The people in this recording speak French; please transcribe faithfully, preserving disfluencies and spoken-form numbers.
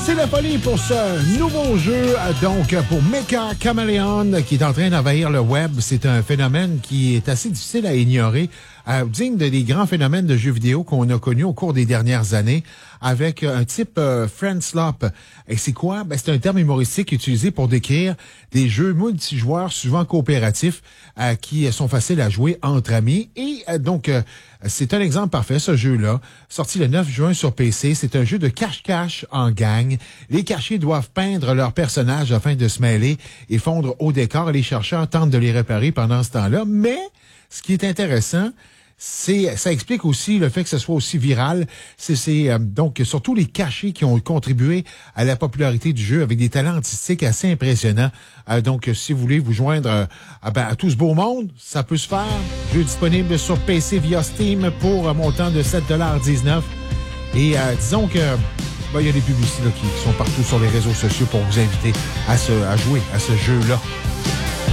C'est la folie pour ce nouveau jeu, donc pour Mecha Chameleon, qui est en train d'envahir le web. C'est un phénomène qui est assez difficile à ignorer, euh, digne de des grands phénomènes de jeux vidéo qu'on a connus au cours des dernières années, avec un type euh, friend slop. Et c'est quoi? Ben, c'est un terme humoristique utilisé pour décrire des jeux multijoueurs, souvent coopératifs, euh, qui sont faciles à jouer entre amis. Et euh, donc, euh, c'est un exemple parfait, ce jeu-là. Sorti le neuf juin sur P C, c'est un jeu de cache-cache en gang. Les cachés doivent peindre leurs personnages afin de se mêler et fondre au décor. Les chercheurs tentent de les réparer pendant ce temps-là. Mais, ce qui est intéressant, c'est, ça explique aussi le fait que ce soit aussi viral. C'est, c'est euh, donc surtout les cachés qui ont contribué à la popularité du jeu avec des talents artistiques assez impressionnants. Euh, donc, si vous voulez vous joindre euh, à, ben, à tout ce beau monde, ça peut se faire. Jeu disponible sur P C via Steam pour un montant de sept dollars dix-neuf. Et euh, disons que ben, il y a des publicités là, qui sont partout sur les réseaux sociaux pour vous inviter à, se, à jouer à ce jeu-là.